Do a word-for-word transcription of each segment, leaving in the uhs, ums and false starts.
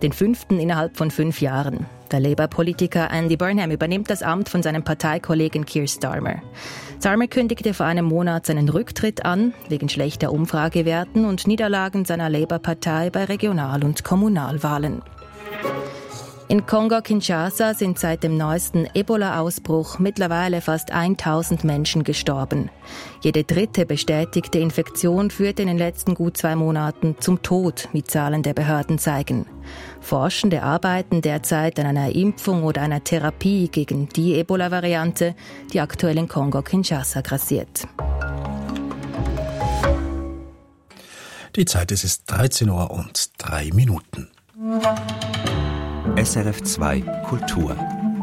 den fünften innerhalb von fünf Jahren. Der Labour-Politiker Andy Burnham übernimmt das Amt von seinem Parteikollegen Keir Starmer. Starmer kündigte vor einem Monat seinen Rücktritt an, wegen schlechter Umfragewerten und Niederlagen seiner Labour-Partei bei Regional- und Kommunalwahlen. In Kongo-Kinshasa sind seit dem neuesten Ebola-Ausbruch mittlerweile fast tausend Menschen gestorben. Jede dritte bestätigte Infektion führte in den letzten gut zwei Monaten zum Tod, wie Zahlen der Behörden zeigen. Forschende arbeiten derzeit an einer Impfung oder einer Therapie gegen die Ebola-Variante, die aktuell in Kongo-Kinshasa grassiert. Die Zeit ist, ist dreizehn Uhr und drei Minuten. S R F zwei Kultur.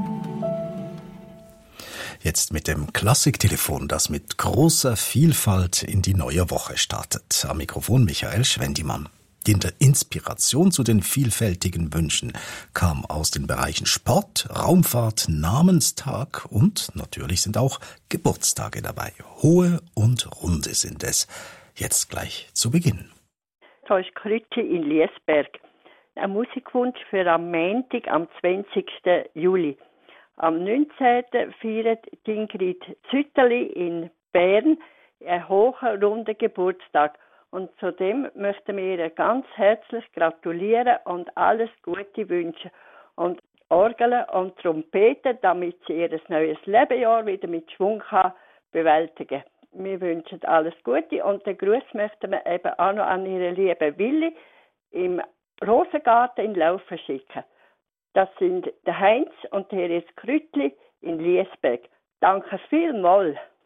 Jetzt mit dem Klassiktelefon, das mit großer Vielfalt in die neue Woche startet. Am Mikrofon Michael Schwendimann. Die Inspiration zu den vielfältigen Wünschen kam aus den Bereichen Sport, Raumfahrt, Namenstag und natürlich sind auch Geburtstage dabei. Hohe und runde sind es. Jetzt gleich zu Beginn. Da ist Krütti in Liesberg. Ein Musikwunsch für am Montag, am zwanzigsten Juli. Am neunzehnten feiert Ingrid Zütterli in Bern einen hohen, runden Geburtstag. Und zudem möchten wir ihr ganz herzlich gratulieren und alles Gute wünschen. Und Orgeln und Trompeten, damit sie ihr neues Lebensjahr wieder mit Schwung kann bewältigen kann. Wir wünschen alles Gute und den Gruß möchten wir eben auch noch an ihre liebe Willi im Rosengarten in Laufen schicken. Das sind der Heinz und der ist Krütli in Liesberg. Danke vielmals.